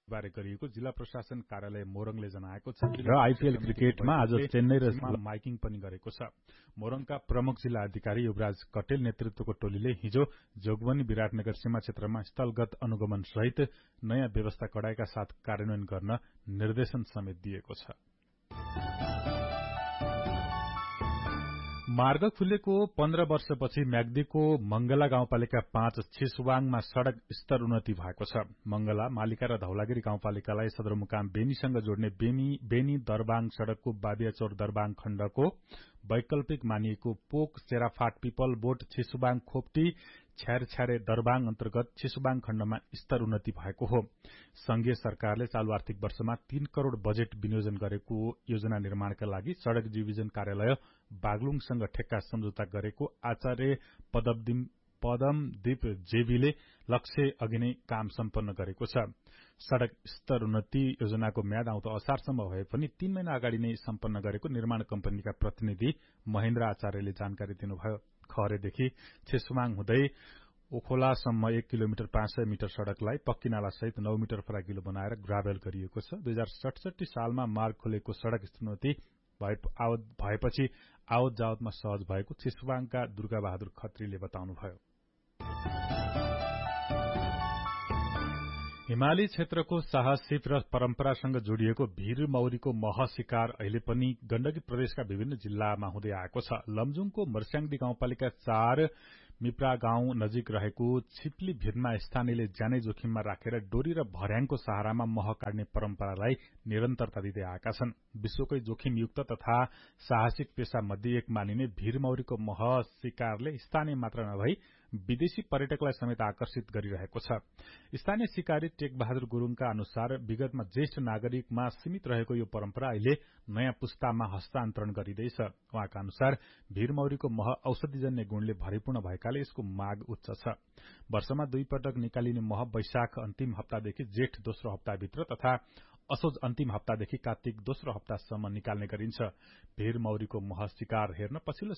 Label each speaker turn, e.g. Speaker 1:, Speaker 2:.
Speaker 1: बारे गरिएको जिल्ला प्रशासन कार्यालय मोरङले जनाएको छ र आईपीएल क्रिकेटमा आज चेन्नई र माइकिङ पनि गरेको छ। मोरङका प्रमुख जिल्ला अधिकारी युवराज कटेल नेतृत्वको टोलीले हिजो जोगबनी विराटनगर सीमा क्षेत्रमा स्थलगत अनुगमन सहित नयाँ व्यवस्था कडाइका साथ कार्यान्वयन गर्न निर्देशन समेत दिएको छ। मार्ग खुलेको 15 वर्षपछि म्याग्दीको मंगला गाउँपालिका 5 छिसवाङमा सड़क स्तर उन्नति भएको छ। मंगला, मालिका र धौलागिरी गाउँपालिकालाई सदरमुकाम बेनीसँग जोड्ने बेनी दरबाङ सड़कको बाबियाचौर दरबाङ खण्डको वैकल्पिक मानिएको पोक सेराफाट पिपल बोट छिसुबाङ खोप्टी छ्यारे दरबाङ अन्तर्गत छिसुबाङ खण्डमा स्तर उन्नति भएको हो। संघीय सरकारले चालू आर्थिक वर्षमा 3 करोड़ बजेट विनियोजन गरेको योजना निर्माणका लागि सड़क डिभिजन कार्यालय बागलुङसँग ठेक्का सम्झौता गरेको आचार्य पदमदीप जेबीले लक्ष्य अघि नै काम सम्पन्न गरेको छ। सड़क स्तर उन्नति योजनाको म्याद आउँदो असारसम्म भए पनि 3 महिना अगाडि नै सम्पन्न गरेको निर्माण कम्पनीका प्रतिनिधि महेन्द्र आचार्यले जानकारी दिनुभयो। खहरेदेखि छिसुवाङ हुँदै ओखोलासम्म 1 किलोमिटर 500 मिटर सड़कलाई पक्की नाला सहित 9 मिटर फराकिलो बनाएर ग्राभेल गरिएको छ। 2067 सालमा मार्ग खोलेको सड़क स्तरोन्नति भएपछि आवत जावतमा सहज भएको छिसुवाङका दुर्गा बहादुर खत्रीले बताउनुभयो। हिमाली क्षेत्रको साहसिक र परम्परासँग जोडिएको भीर मौरीको मह शिकार अहिले पनि गण्डकी प्रदेशका विभिन्न जिल्लामा हुँदै आएको छ। लमजुङको मर्स्याङदी गाउँपालिका 4 मिप्रा गाउँ नजिक रहेको छिप्ली भिरमा स्थानीयले ज्यानै जोखिममा राखेर डोरी र भर्याङको सहारामा मह काट्ने परम्परालाई निरन्तरता दिँदै आएका छन्। विश्वकै जोखिमयुक्त तथा साहसिक पेशा मध्ये एक मानिने भीर मौरीको मह शिकारले स्थानीय मात्र नभई विदेशी पर्यटकलाई समेत आकर्षित गरिरहेको छ। स्थानीय शिकारी टेकबहादुर गुरूङका अनुसार विगतमा ज्येष्ठ नागरिकमा सीमित रहेको यो परम्परा अहिले नयाँ पुस्तामा हस्तान्तरण गरिँदैछ। उहाँका अनुसार भीर मौरीको मह औषधिजन्य गुणले भरिपूर्ण भएकाले यसको माग उच्च छ। वर्षमा 2 पटक निकालिने मह वैशाख अन्तिम हप्तादेखि जेठ दोस्रो हप्ताभित्र तथा असोज अन्तिम हप्तादेखि कार्तिक दोस्रो हप्तासम्म निकाल्ने गरिन्छ। भीर मौरीको मह शिकार हेर्न पछिल्लो